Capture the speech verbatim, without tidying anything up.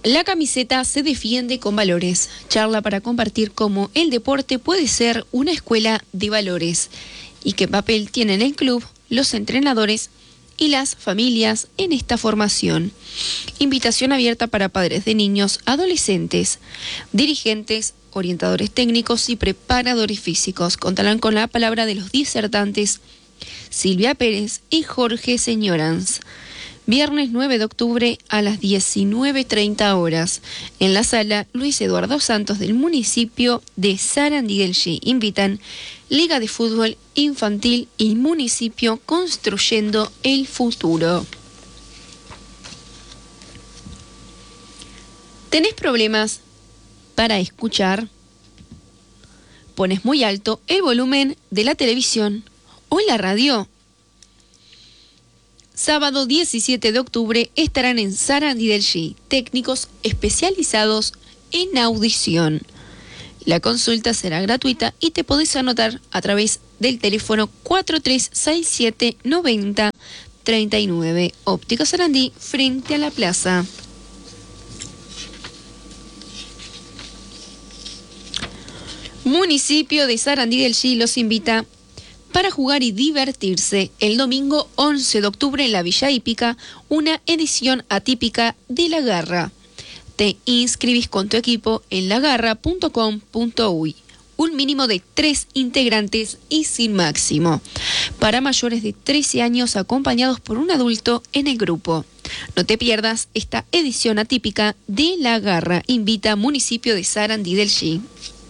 La camiseta se defiende con valores. Charla para compartir cómo el deporte puede ser una escuela de valores y qué papel tienen el club, los entrenadores y las familias en esta formación. Invitación abierta para padres de niños, adolescentes, dirigentes, orientadores técnicos y preparadores físicos. Contarán con la palabra de los disertantes Silvia Pérez y Jorge Señorans. Viernes nueve de octubre a las diecinueve treinta horas, en la sala Luis Eduardo Santos del municipio de Sarandí del Chi. Invitan Liga de Fútbol Infantil y Municipio Construyendo el Futuro. ¿Tenés problemas para escuchar? ¿Pones muy alto el volumen de la televisión o la radio? Sábado diecisiete de octubre estarán en Sarandí del Chi técnicos especializados en audición. La consulta será gratuita y te podés anotar a través del teléfono cuatro tres seis siete nueve cero tres nueve. Óptica Sarandí, frente a la plaza. Municipio de Sarandí del Chi los invita para jugar y divertirse el domingo once de octubre en la Villa Hípica, una edición atípica de La Garra. Te inscribís con tu equipo en lagarra punto com punto uy. Un mínimo de tres integrantes y sin máximo. Para mayores de trece años acompañados por un adulto en el grupo. No te pierdas esta edición atípica de La Garra. Invita Municipio de Sarandí del Chi.